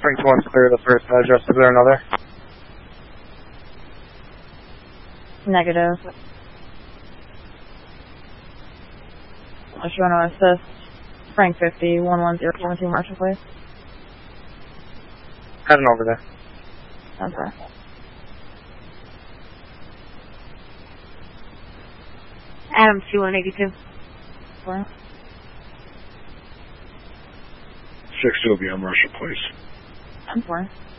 Frank 1's clear the first address. Is there another? Negative. I just want to assist Frank 50, 11042 Marshall, please. Heading over there. Okay. Adam 2182. 6 will be on Marshall, please. I'm 4.